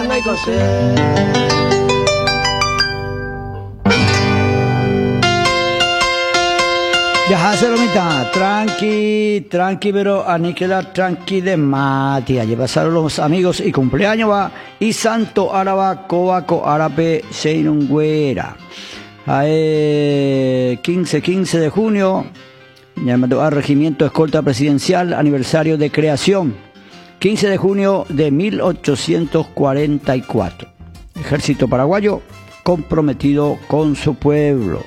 y coser. Ya hace lo mitad, tranqui, pero aniquilar tranqui de mati. Allí pasaron los amigos y cumpleaños va y Santo Araba Cobaco Árabe Seinungüera. 15 de junio, llamado al Regimiento Escolta Presidencial, aniversario de creación. 15 de junio de 1844. Ejército paraguayo comprometido con su pueblo.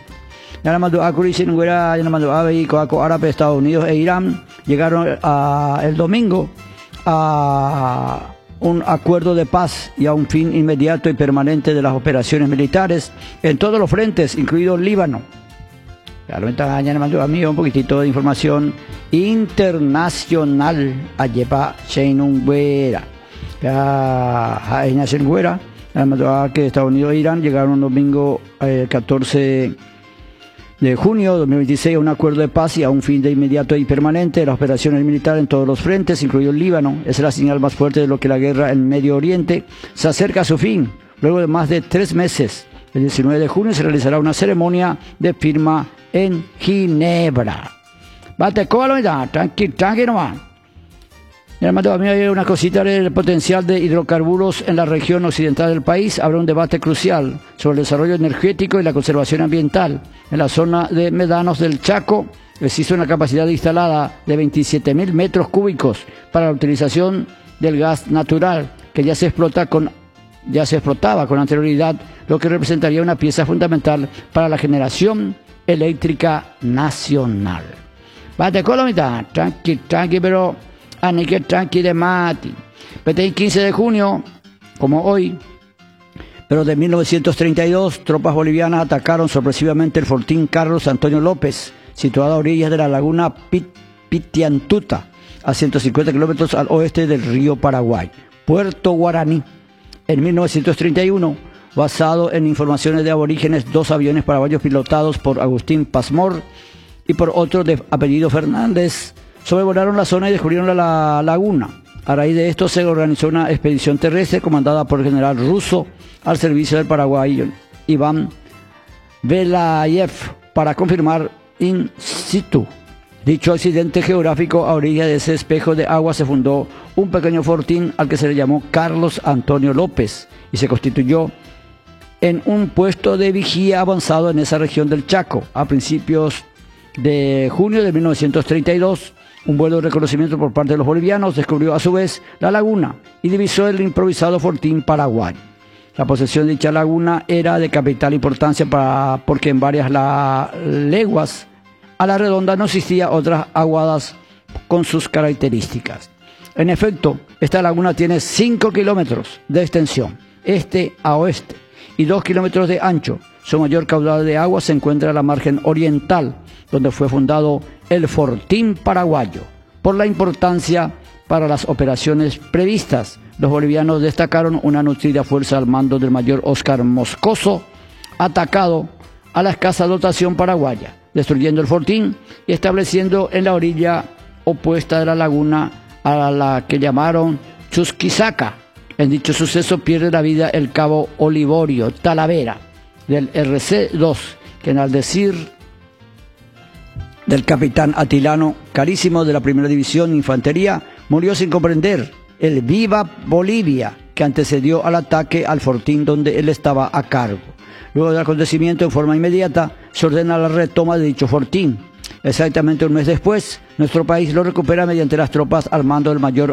Árabe, Estados Unidos e Irán llegaron el domingo a un acuerdo de paz y a un fin inmediato y permanente de las operaciones militares en todos los frentes, incluido Líbano. Ya me mandó a mí un poquitito de información internacional. Ayepa Seinungüera. Que Estados Unidos e Irán llegaron el domingo 14 de junio de 2026 a un acuerdo de paz y a un fin de inmediato y permanente de las operaciones militares en todos los frentes, incluido el Líbano. Es la señal más fuerte de lo que la guerra en Medio Oriente se acerca a su fin. Luego de más de 3 meses, el 19 de junio se realizará una ceremonia de firma en Ginebra. Bate, cóbalo, tranqui nomás. A mí hay una cosita del potencial de hidrocarburos en la región occidental del país. Habrá un debate crucial sobre el desarrollo energético y la conservación ambiental. En la zona de Médanos del Chaco existe una capacidad instalada de 27.000 metros cúbicos para la utilización del gas natural que ya se explotaba con anterioridad, lo que representaría una pieza fundamental para la generación eléctrica nacional. Bate con la mitad, tranqui, pero anique tranqui de mati. 15 de junio, como hoy, pero de 1932, tropas bolivianas atacaron sorpresivamente el fortín Carlos Antonio López, situado a orillas de la laguna Pitiantuta, a 150 kilómetros al oeste del río Paraguay, Puerto Guaraní. En 1931, basado en informaciones de aborígenes, 2 aviones paraguayos pilotados por Agustín Pasmor y por otro de apellido Fernández sobrevolaron la zona y descubrieron la laguna. A raíz de esto se organizó una expedición terrestre comandada por el general ruso al servicio del paraguayo Iván Velayev para confirmar in situ dicho accidente geográfico. A orilla de ese espejo de agua se fundó un pequeño fortín al que se le llamó Carlos Antonio López y se constituyó en un puesto de vigía avanzado en esa región del Chaco. A principios de junio de 1932, un vuelo de reconocimiento por parte de los bolivianos descubrió a su vez la laguna y divisó el improvisado fortín paraguayo. La posesión de dicha laguna era de capital importancia porque en varias leguas a la redonda no existía otras aguadas con sus características. En efecto, esta laguna tiene 5 kilómetros de extensión, este a oeste, y 2 kilómetros de ancho. Su mayor caudal de agua se encuentra en la margen oriental, donde fue fundado el Fortín Paraguayo. Por la importancia para las operaciones previstas, los bolivianos destacaron una nutrida fuerza al mando del mayor Óscar Moscoso, atacado a la escasa dotación paraguaya, destruyendo el fortín y estableciendo en la orilla opuesta de la laguna a la que llamaron Chusquisaca. En dicho suceso pierde la vida el cabo Olivorio Talavera del RC-2, que al decir del capitán Atilano Carísimo de la Primera División Infantería, murió sin comprender el Viva Bolivia que antecedió al ataque al fortín donde él estaba a cargo. Luego del acontecimiento, en forma inmediata, se ordena la retoma de dicho fortín. Exactamente un mes después, nuestro país lo recupera mediante las tropas al mando del mayor